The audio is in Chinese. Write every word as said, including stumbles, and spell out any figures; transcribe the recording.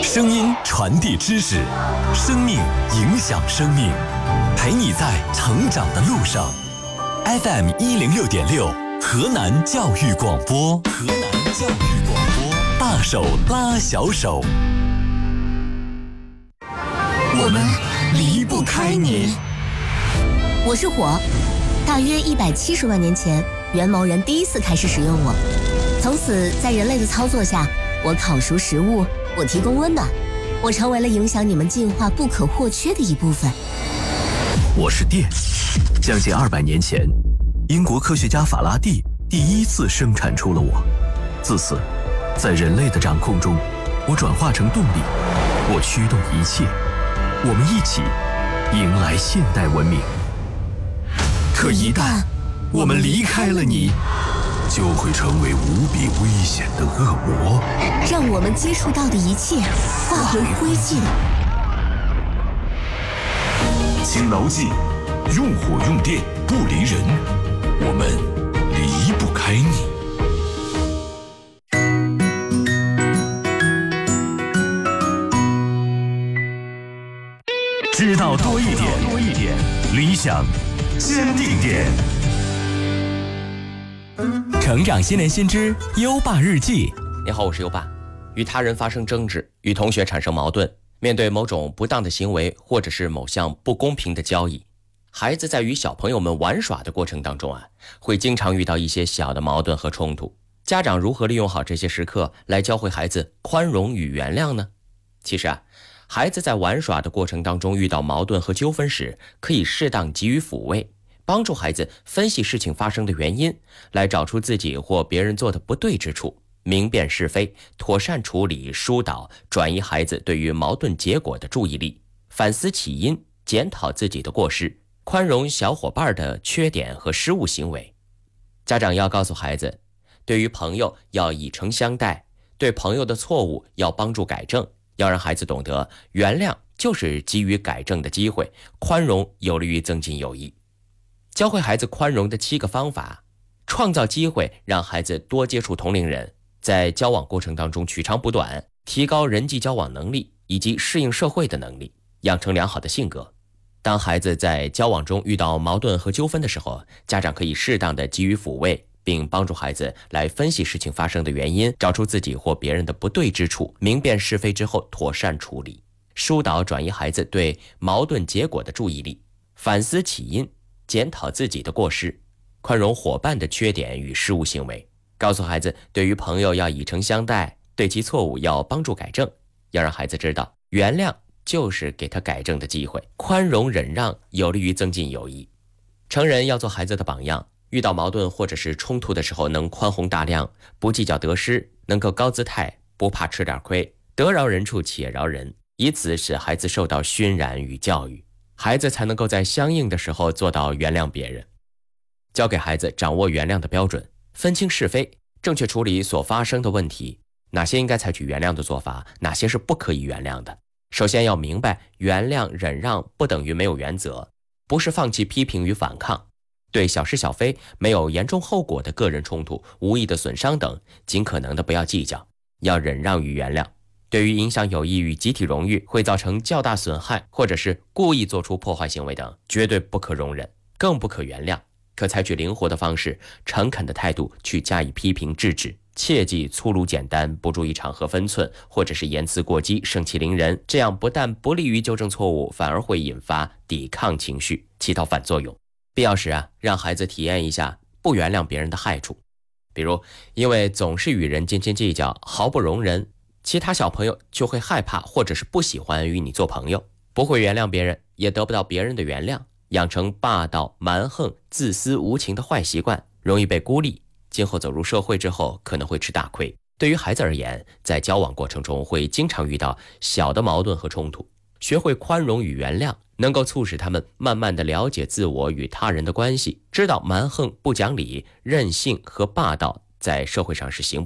声音传递知识，生命影响生命，陪你在成长的路上。F M 一零六点六，河南教育广播，河南教育广播，大手拉小手，我们离不开你。 我是火，大约一百七十万年前，元谋人第一次开始使用我，从此在人类的操作下，我烤熟食物，我提供温暖，我成为了影响你们进化不可或缺的一部分。 我是电，将近二百年前，英国科学家法拉第第一次生产出了我。自此，在人类的掌控中，我转化成动力，我驱动一切，我们一起迎来现代文明。可一旦我们离开了你，就会成为无比危险的恶魔， 让我们接触到的一切化为灰烬。 请牢记，用火用电不离人，我们离不开你。知道多一点，多一点，理想坚定点。 成长新年新知优爸日记。 你好，我是优爸。与他人发生争执，与同学产生矛盾，面对某种不当的行为，或者是某项不公平的交易，孩子在与小朋友们玩耍的过程当中啊，会经常遇到一些小的矛盾和冲突。家长如何利用好这些时刻来教会孩子宽容与原谅呢？其实啊，孩子在玩耍的过程当中遇到矛盾和纠纷时，可以适当给予抚慰，帮助孩子分析事情发生的原因，来找出自己或别人做的不对之处，明辨是非，妥善处理，疏导，转移孩子对于矛盾结果的注意力，反思起因，检讨自己的过失，宽容小伙伴的缺点和失误行为。家长要告诉孩子，对于朋友要以诚相待，对朋友的错误要帮助改正，要让孩子懂得原谅就是给予改正的机会，宽容有利于增进友谊。教会孩子宽容的七个方法：创造机会让孩子多接触同龄人，在交往过程当中取长补短，提高人际交往能力以及适应社会的能力，养成良好的性格。当孩子在交往中遇到矛盾和纠纷的时候，家长可以适当的给予抚慰，并帮助孩子来分析事情发生的原因，找出自己或别人的不对之处，明辨是非之后妥善处理，疏导转移孩子对矛盾结果的注意力，反思起因，检讨自己的过失，宽容伙伴的缺点与失误行为，告诉孩子对于朋友要以诚相待，对其错误要帮助改正，要让孩子知道原谅就是给他改正的机会，宽容忍让有利于增进友谊。成人要做孩子的榜样，遇到矛盾或者是冲突的时候能宽宏大量，不计较得失，能够高姿态，不怕吃点亏，得饶人处且饶人，以此使孩子受到熏染与教育，孩子才能够在相应的时候做到原谅别人。教给孩子掌握原谅的标准，分清是非，正确处理所发生的问题，哪些应该采取原谅的做法，哪些是不可以原谅的。首先要明白，原谅忍让不等于没有原则，不是放弃批评与反抗。对小是小非没有严重后果的个人冲突、无意的损伤等，尽可能的不要计较，要忍让与原谅。对于影响友谊与集体荣誉，会造成较大损害，或者是故意做出破坏行为等，绝对不可容忍，更不可原谅。可采取灵活的方式，诚恳的态度去加以批评制止，切忌粗鲁简单，不注意场合分寸，或者是言辞过激，盛气凌人，这样不但不利于纠正错误，反而会引发抵抗情绪，起到反作用。必要时啊，让孩子体验一下不原谅别人的害处。比如，因为总是与人斤斤计较，毫不容人，其他小朋友就会害怕或者是不喜欢与你做朋友，不会原谅别人，也得不到别人的原谅，养成霸道、蛮横、自私无情的坏习惯，容易被孤立，今后走入社会之后可能会吃大亏。对于孩子而言，在交往过程中会经常遇到小的矛盾和冲突，学会宽容与原谅，能够促使他们慢慢地了解自我与他人的关系，知道蛮横、不讲理、任性和霸道在社会上是行不